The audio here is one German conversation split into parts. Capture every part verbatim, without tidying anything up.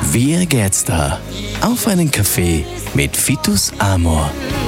Wie geht's da? Auf einen Kaffee mit Vitus Amor.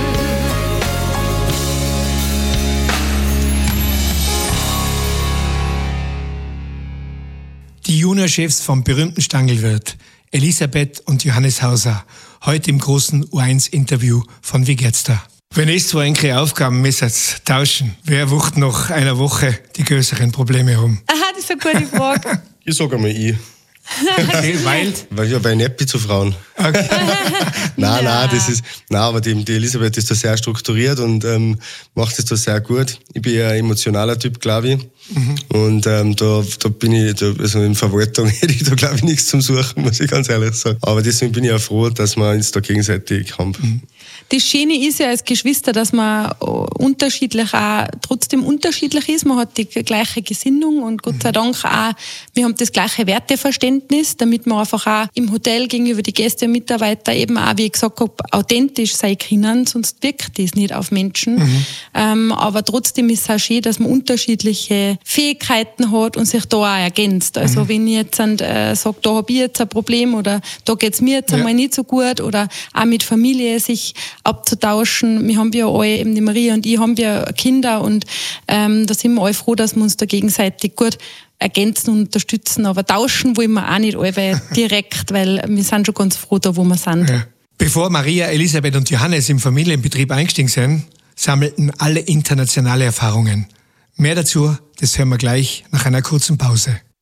Die Juniorchefs vom berühmten Stangelwirt, Elisabeth und Johannes Hauser, heute im großen U eins Interview von Wie geht's da? Wenn es zwei enkele Aufgaben müssen tauschen, wer wucht nach einer Woche die größeren Probleme rum? Aha, das ist eine gute Frage. Ich sage einmal ich. Okay, weil? Weil ich habe eine Näppi zu Frauen. Okay. nein, nein, das ist, nein, aber die, die Elisabeth ist da sehr strukturiert und ähm, macht es da sehr gut. Ich bin ja ein emotionaler Typ, glaube ich. Mhm. Und ähm, da, da bin ich, da, also in Verwaltung hätte ich da, glaube ich, nichts zum Suchen, muss ich ganz ehrlich sagen. Aber deswegen bin ich auch froh, dass wir uns da gegenseitig haben. Mhm. Das Schöne ist ja als Geschwister, dass man unterschiedlich auch, trotzdem unterschiedlich ist. Man hat die gleiche Gesinnung und Gott sei Dank auch, wir haben das gleiche Werteverständnis, damit wir einfach auch im Hotel gegenüber die Gäste und Mitarbeiter eben auch, wie ich gesagt habe, authentisch sein können, sonst wirkt das nicht auf Menschen. Mhm. Ähm, aber trotzdem ist es auch schön, dass man unterschiedliche Fähigkeiten hat und sich da auch ergänzt. Also mhm. wenn ich jetzt äh, sage, da habe ich jetzt ein Problem oder da geht es mir jetzt ja. einmal nicht so gut oder auch mit Familie sich abzutauschen. Wir haben ja alle, eben die Maria und ich, haben ja Kinder und ähm, da sind wir alle froh, dass wir uns da gegenseitig gut ergänzen und unterstützen. Aber tauschen wollen wir auch nicht alle direkt, weil wir sind schon ganz froh da, wo wir sind. Ja. Bevor Maria, Elisabeth und Johannes im Familienbetrieb eingestiegen sind, sammelten alle internationale Erfahrungen. Mehr dazu, das hören wir gleich nach einer kurzen Pause.